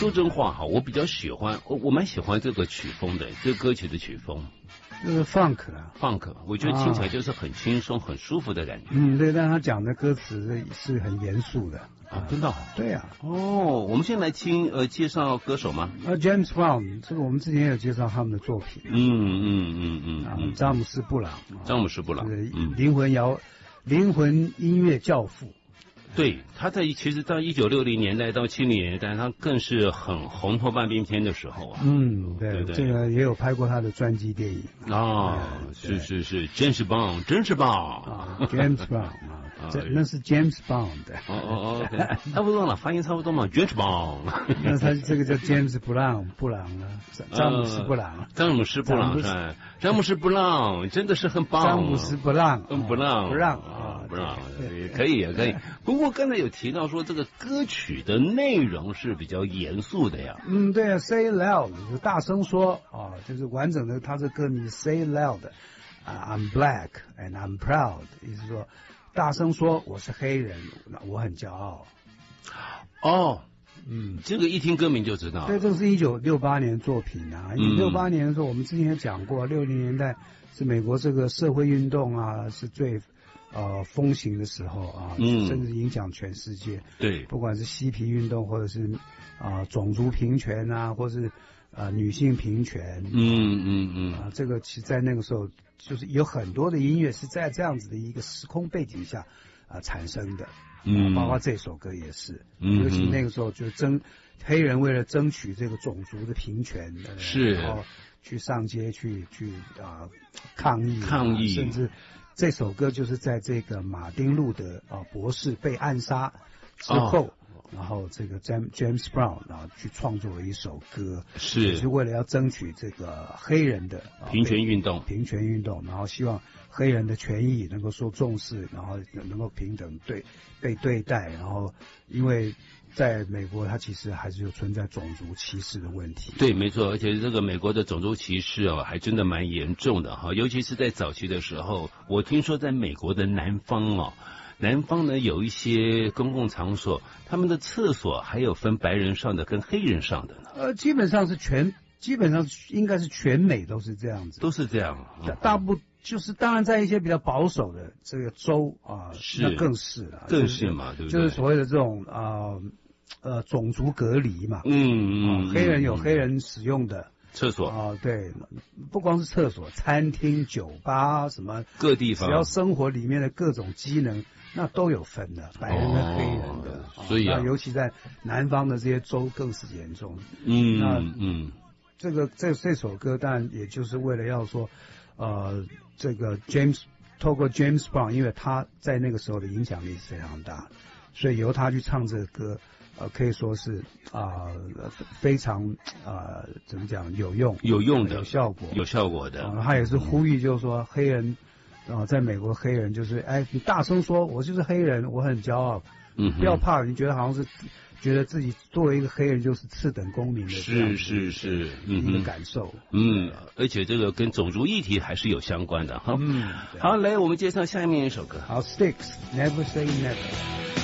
说真话哈，我比较喜欢，我蛮喜欢这个曲风的，这个歌曲的曲风。 就是 funk 啊 funk， 我觉得听起来就是很轻松、很舒服的感觉。 对，但他讲的歌词是很严肃的啊，真的、哦？ 对啊。 哦，我们先来听介绍歌手吗 ？James Brown， 这个我们之前也有介绍他们的作品。詹姆斯布朗， 詹姆斯布朗， 灵魂音乐教父。 对，他其实到1960年代到70年代，他更是很红透半边天的时候啊。 对，这个也有拍过他的专辑电影啊。是，James Bond， 真是棒啊 ，James Brown 啊，那是 James Bond。 OK， 差不多了，发音差不多嘛 ，James Bond。 那他这个叫 James 布朗啊，詹姆斯布朗。 詹姆斯布朗真的是很棒。 詹姆斯布朗啊，可以。不过刚才有提到说这个歌曲的内容是比较严肃的呀。 对啊 ，Say loud， 就大声说啊，就是完整的，他这歌名 Say loud， I'm black and I'm proud， 意思说大声说我是黑人，我很骄傲。 哦，这个一听歌名就知道。 对，这是1968年作品啊。1968年的时候，我们之前也讲过，60年代是美国这个社会运动啊，是最风行的时候啊，甚至影响全世界。 对， 不管是嬉皮运动，或者是种族平权啊，或是女性平权。这个其实在那个时候，就是有很多的音乐是在这样子的一个时空背景下产生的。包括这首歌也是。尤其那个时候就黑人为了争取这个种族的平权， 是， 然后去上街去抗议，甚至。这首歌就是在这个马丁路德博士被暗杀之后，然后这个 James Brown 去创作了一首歌，是为了要争取这个黑人的平权运动， 然后希望黑人的权益能够受重视，然后能够平等被对待，然后因为在美国，它其实还是有存在种族歧视的问题。 对，没错，而且这个美国的种族歧视还真的蛮严重的哈，尤其是在早期的时候，我听说在美国的南方呢有一些公共场所，他们的厕所还有分白人上的跟黑人上的呢。 基本上应该是全美都是这样子， 都是这样。 大部就是当然在一些比较保守的这个州那更是了， 更是嘛，对不对？ 就是所谓的这种种族隔离嘛。黑人有黑人使用的厕所对，不光是厕所，餐厅、酒吧什么各地方， 只要生活里面的各种机能，那都有分的，白人跟黑人的。 所以尤其在南方的这些州更是严重。这首歌当然也就是为了要说，这个透过 James Brown， 因为他在那个时候的影响力是非常大，所以由他去唱这个歌，可以说是非常怎么讲有用的，有效果的。他也是呼吁，就是说黑人在美国黑人就是你大声说我就是黑人，我很骄傲，不要怕，你觉得好像是觉得自己作为一个黑人就是次等公民的， 是一个感受。 而且这个跟种族议题还是有相关的哈。好，来我们介绍下面一首歌。 好 ，Styx，Never Say Never。